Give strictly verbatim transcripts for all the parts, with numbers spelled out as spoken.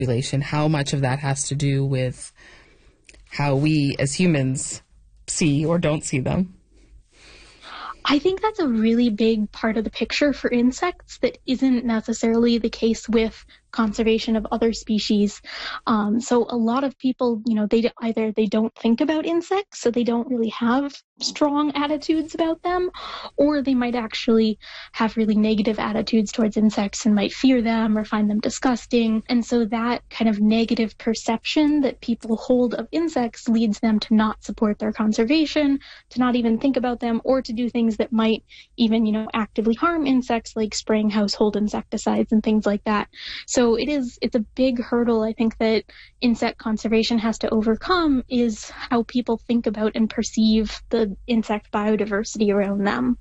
population, how much of that has to do with how we as humans see or don't see them? I think that's a really big part of the picture for insects that isn't necessarily the case with conservation of other species. Um, so a lot of people, you know, they either they don't think about insects, so they don't really have strong attitudes about them, or they might actually have really negative attitudes towards insects and might fear them or find them disgusting. And so that kind of negative perception that people hold of insects leads them to not support their conservation, to not even think about them, or to do things that might even, you know, actively harm insects, like spraying household insecticides and things like that. So So it is, it's a big hurdle, I think, that insect conservation has to overcome, is how people think about and perceive the insect biodiversity around them.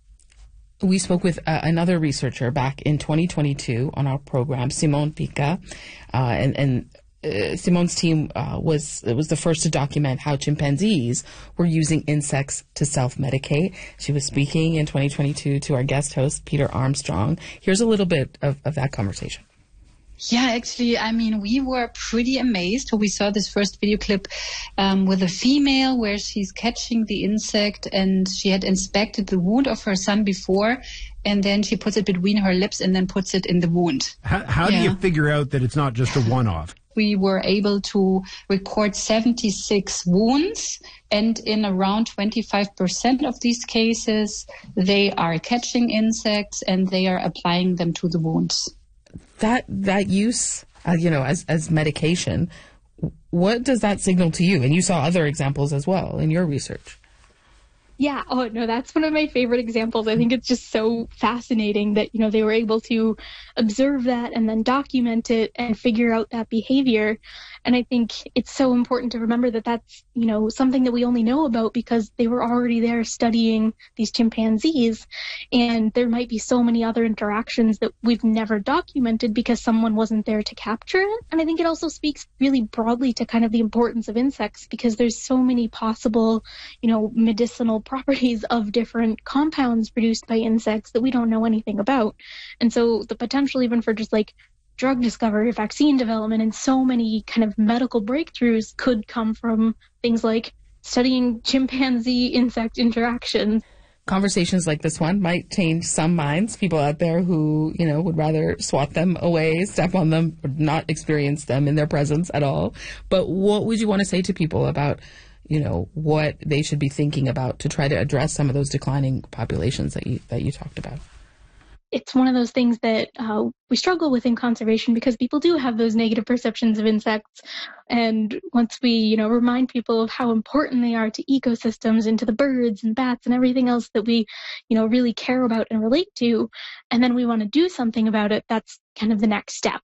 We spoke with uh, another researcher back in twenty twenty-two on our program, Simone Pica, uh, and, and uh, Simone's team uh, was it was the first to document how chimpanzees were using insects to self-medicate. She was speaking in twenty twenty-two to our guest host, Peter Armstrong. Here's a little bit of, of that conversation. Yeah, actually, I mean, we were pretty amazed. We saw this first video clip um, with a female where she's catching the insect, and she had inspected the wound of her son before, and then she puts it between her lips and then puts it in the wound. How, how yeah. do you figure out that it's not just a one-off? We were able to record seventy-six wounds, and in around twenty-five percent of these cases, they are catching insects and they are applying them to the wounds. That that use, uh, you know, as as medication, what does that signal to you? And you saw other examples as well in your research. Yeah. Oh, no, that's one of my favorite examples. I think it's just so fascinating that, you know, they were able to observe that and then document it and figure out that behavior. And I think it's so important to remember that that's, you know, something that we only know about because they were already there studying these chimpanzees. And there might be so many other interactions that we've never documented because someone wasn't there to capture it. And I think it also speaks really broadly to kind of the importance of insects, because there's so many possible, you know, medicinal properties of different compounds produced by insects that we don't know anything about. And so the potential even for just like drug discovery, vaccine development, and so many kind of medical breakthroughs could come from things like studying chimpanzee insect interactions. Conversations like this one might change some minds, people out there who, you know, would rather swat them away, step on them, or not experience them in their presence at all. But what would you want to say to people about, you know, what they should be thinking about to try to address some of those declining populations that you that you talked about? It's one of those things that uh, we struggle with in conservation because people do have those negative perceptions of insects. And once we, you know, remind people of how important they are to ecosystems and to the birds and bats and everything else that we, you know, really care about and relate to, and then we want to do something about it, that's kind of the next step.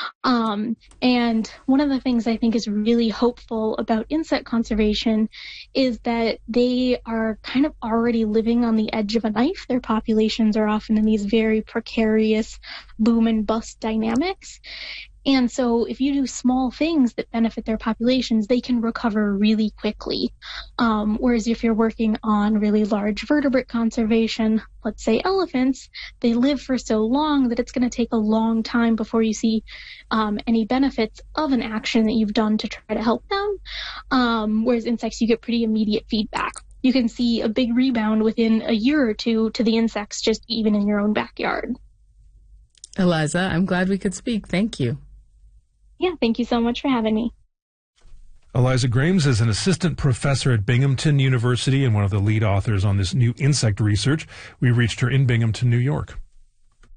Um, and one of the things I think is really hopeful about insect conservation is that they are kind of already living on the edge of a knife. Their populations are often in these very precarious boom and bust dynamics. And so if you do small things that benefit their populations, they can recover really quickly. Um, whereas if you're working on really large vertebrate conservation, let's say elephants, they live for so long that it's going to take a long time before you see um, any benefits of an action that you've done to try to help them. Um, whereas insects, you get pretty immediate feedback. You can see a big rebound within a year or two to the insects just even in your own backyard. Eliza, I'm glad we could speak. Thank you. Yeah, thank you so much for having me. Eliza Grames is an assistant professor at Binghamton University and one of the lead authors on this new insect research. We reached her in Binghamton, New York.